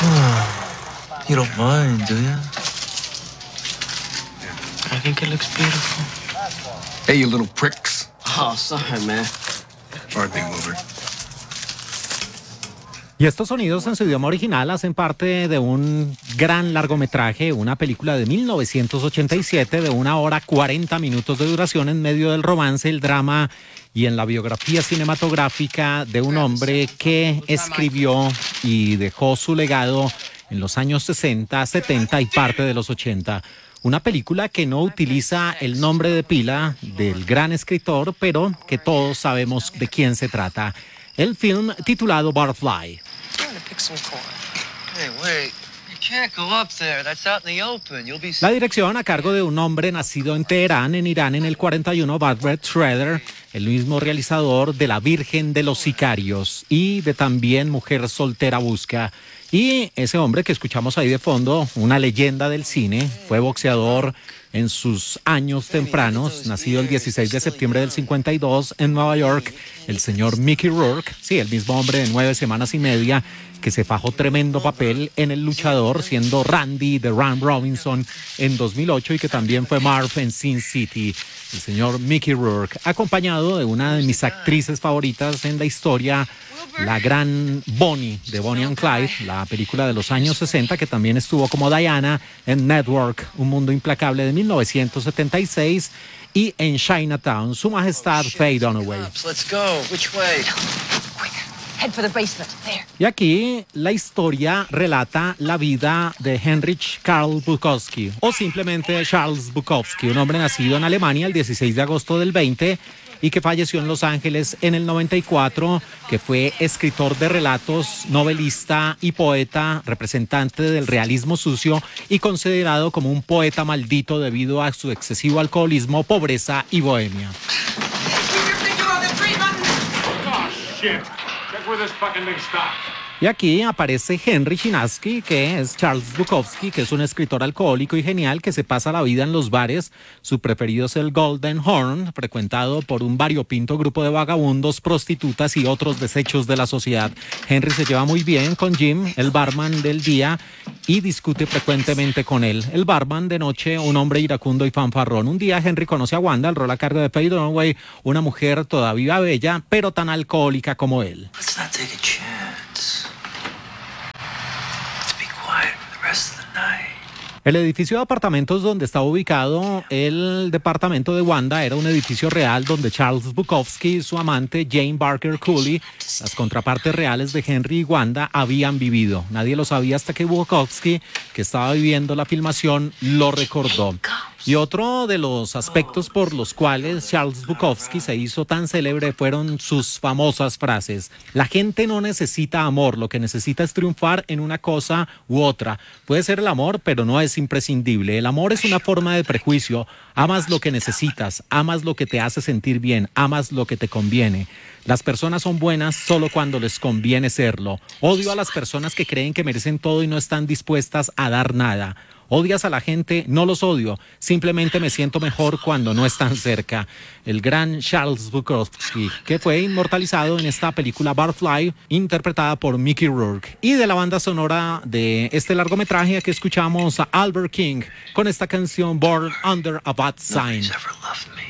You don't mind, do you? I think it looks beautiful. Hey, you little pricks. Oh, sorry, man. All right, big mover. Y estos sonidos en su idioma original hacen parte de un gran largometraje, una película de 1987 de 1 hora 40 minutos de duración en medio del romance, el drama y en la biografía cinematográfica de un hombre que escribió y dejó su legado en los años 60, 70 y parte de los 80. Una película que no utiliza el nombre de pila del gran escritor, pero que todos sabemos de quién se trata. El film titulado Butterfly. Hey, wait. You can't go up there. That's out in the open. You'll be... La dirección a cargo de un hombre nacido en Teherán, en Irán, en el 41, Bartlett Schroeder, el mismo realizador de La Virgen de los Sicarios y de también Mujer Soltera Busca. Y ese hombre que escuchamos ahí de fondo, una leyenda del cine, fue boxeador en sus años tempranos, nacido el 16 de septiembre del 52 en Nueva York, el señor Mickey Rourke, sí, el mismo hombre de 9 semanas y media, que se fajó tremendo papel en El Luchador, siendo Randy de Ram Robinson en 2008 y que también fue Marv en Sin City, el señor Mickey Rourke, acompañado de una de mis actrices favoritas en la historia, la gran Bonnie, de Bonnie and Clyde, la película de los años 60, que también estuvo como Diana en Network, Un Mundo Implacable de 1976, y en Chinatown, Su Majestad Faye Dunaway. Let's go. Which way? Head for the basement. There. Y aquí la historia relata la vida de Heinrich Karl Bukowski, o simplemente Charles Bukowski, un hombre nacido en Alemania el 16 de agosto del 20 y que falleció en Los Ángeles en el 94, que fue escritor de relatos, novelista y poeta, representante del realismo sucio y considerado como un poeta maldito debido a su excesivo alcoholismo, pobreza y bohemia. Y aquí aparece Henry Chinaski, que es Charles Bukowski, que es un escritor alcohólico y genial que se pasa la vida en los bares. Su preferido es el Golden Horn, frecuentado por un variopinto grupo de vagabundos, prostitutas y otros desechos de la sociedad. Henry se lleva muy bien con Jim, el barman del día, y discute frecuentemente con él. El barman de noche, un hombre iracundo y fanfarrón. Un día Henry conoce a Wanda, el rol a cargo de Faye Dunaway, una mujer todavía bella, pero tan alcohólica como él. Let's not take a chance. Let's be quiet for the rest of the night. El edificio de apartamentos donde estaba ubicado el departamento de Wanda era un edificio real donde Charles Bukowski y su amante Jane Barker Cooley, las contrapartes reales de Henry y Wanda, habían vivido. Nadie lo sabía hasta que Bukowski, que estaba viviendo la filmación, lo recordó. Y otro de los aspectos por los cuales Charles Bukowski se hizo tan célebre fueron sus famosas frases. La gente no necesita amor, lo que necesita es triunfar en una cosa u otra. Puede ser el amor, pero no es imprescindible. El amor es una forma de prejuicio. Amas lo que necesitas, amas lo que te hace sentir bien, amas lo que te conviene. Las personas son buenas solo cuando les conviene serlo. Odio a las personas que creen que merecen todo y no están dispuestas a dar nada. ¿Odias a la gente? No los odio. Simplemente me siento mejor cuando no están cerca. El gran Charles Bukowski, que fue inmortalizado en esta película Butterfly, interpretada por Mickey Rourke. Y de la banda sonora de este largometraje, aquí escuchamos a Albert King con esta canción Born Under a Bad Sign. Nobody's ever loved me.